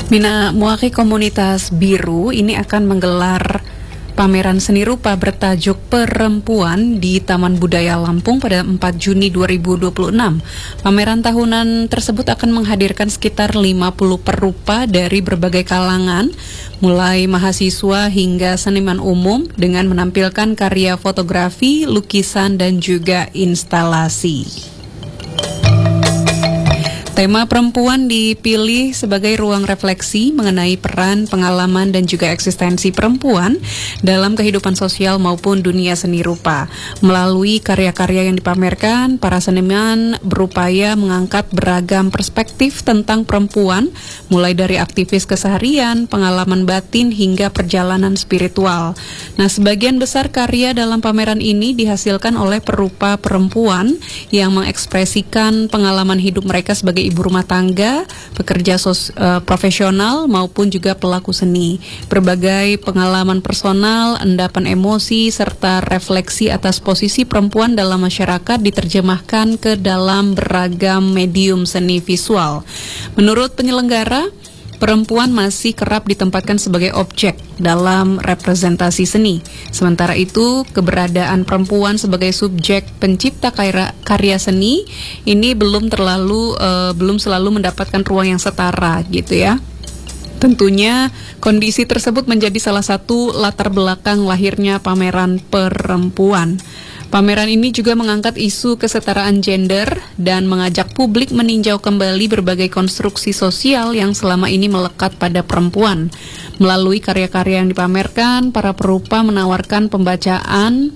Mina Muaki Komunitas Biru ini akan menggelar pameran seni rupa bertajuk Perempuan di Taman Budaya Lampung pada 4 Juni 2026. Pameran tahunan tersebut akan menghadirkan sekitar 50 perupa dari berbagai kalangan, mulai mahasiswa hingga seniman umum dengan menampilkan karya fotografi, lukisan, dan juga instalasi. Tema perempuan dipilih sebagai ruang refleksi mengenai peran, pengalaman, dan juga eksistensi perempuan dalam kehidupan sosial maupun dunia seni rupa. Melalui karya-karya yang dipamerkan, para seniman berupaya mengangkat beragam perspektif tentang perempuan, mulai dari aktivis keseharian, pengalaman batin, hingga perjalanan spiritual. Nah, sebagian besar karya dalam pameran ini dihasilkan oleh perupa perempuan yang mengekspresikan pengalaman hidup mereka sebagai ibu rumah tangga, pekerja profesional maupun juga pelaku seni. Berbagai pengalaman personal, endapan emosi, serta refleksi atas posisi perempuan dalam masyarakat diterjemahkan ke dalam beragam medium seni visual. Menurut penyelenggara, perempuan masih kerap ditempatkan sebagai objek dalam representasi seni. Sementara itu, keberadaan perempuan sebagai subjek pencipta karya seni ini belum selalu mendapatkan ruang yang setara gitu ya. Tentunya kondisi tersebut menjadi salah satu latar belakang lahirnya pameran perempuan. Pameran ini juga mengangkat isu kesetaraan gender dan mengajak publik meninjau kembali berbagai konstruksi sosial yang selama ini melekat pada perempuan. Melalui karya-karya yang dipamerkan, para perupa menawarkan pembacaan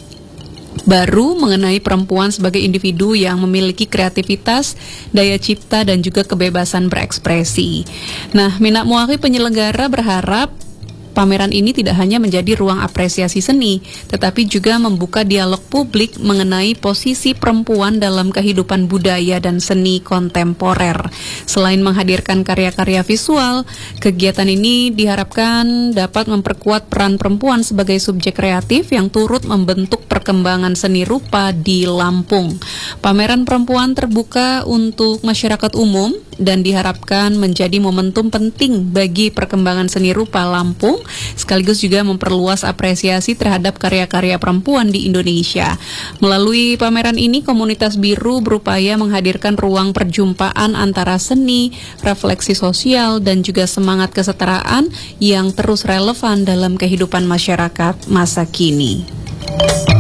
baru mengenai perempuan sebagai individu yang memiliki kreativitas, daya cipta, dan juga kebebasan berekspresi. Nah, Mina Muaki penyelenggara berharap pameran ini tidak hanya menjadi ruang apresiasi seni, tetapi juga membuka dialog publik mengenai posisi perempuan dalam kehidupan budaya dan seni kontemporer. Selain menghadirkan karya-karya visual, kegiatan ini diharapkan dapat memperkuat peran perempuan sebagai subjek kreatif yang turut membentuk perkembangan seni rupa di Lampung. Pameran perempuan terbuka untuk masyarakat umum dan diharapkan menjadi momentum penting bagi perkembangan seni rupa Lampung, sekaligus juga memperluas apresiasi terhadap karya-karya perempuan di Indonesia. Melalui pameran ini, Komunitas Biru berupaya menghadirkan ruang perjumpaan antara seni, refleksi sosial, dan juga semangat kesetaraan yang terus relevan dalam kehidupan masyarakat masa kini.